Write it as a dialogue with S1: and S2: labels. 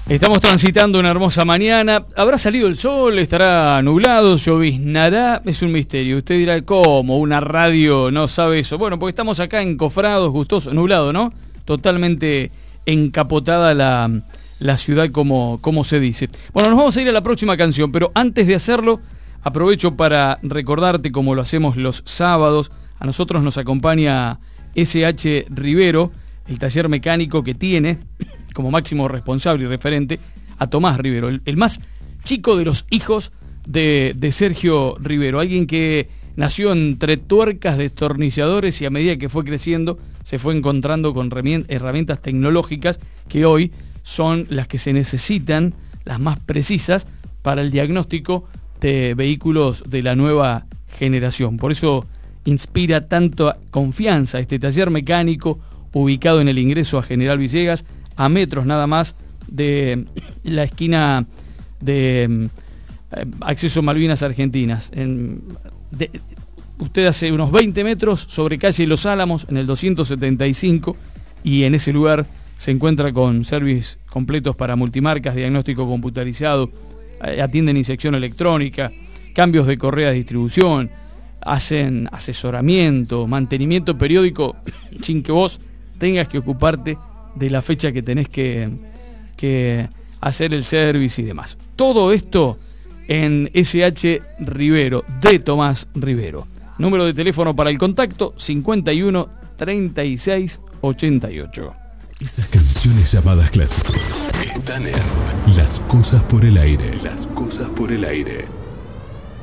S1: Estamos transitando una hermosa mañana. ¿Habrá salido el sol? ¿Estará nublado? ¿Lloviznará? Es un misterio. Usted dirá, ¿cómo? ¿Una radio no sabe eso? Bueno, porque estamos acá encofrados, gustosos, nublado, ¿no? Totalmente encapotada la ciudad, como se dice. Bueno, nos vamos a ir a la próxima canción, pero antes de hacerlo, aprovecho para recordarte, como lo hacemos los sábados, a nosotros nos acompaña SH Rivero, el taller mecánico que tiene como máximo responsable y referente a Tomás Rivero, el más chico de los hijos de Sergio Rivero, alguien que nació entre tuercas, destornilladores, y a medida que fue creciendo se fue encontrando con herramientas tecnológicas que hoy son las que se necesitan, las más precisas para el diagnóstico de vehículos de la nueva generación. Por eso inspira tanta confianza este taller mecánico ubicado en el ingreso a General Villegas, a metros nada más de la esquina de Acceso Malvinas Argentinas. Usted hace unos 20 metros sobre calle Los Álamos, en el 275, y en ese lugar se encuentra con servicios completos para multimarcas, diagnóstico computarizado, atienden inyección electrónica, cambios de correa de distribución, hacen asesoramiento, mantenimiento periódico, sin que vos tengas que ocuparte de la fecha que tenés que hacer el service y demás. Todo esto en SH Rivero, de Tomás Rivero. Número de teléfono para el contacto 51 36 88.
S2: Esas canciones llamadas clásicos están en Las Cosas por el Aire. Las Cosas por el Aire.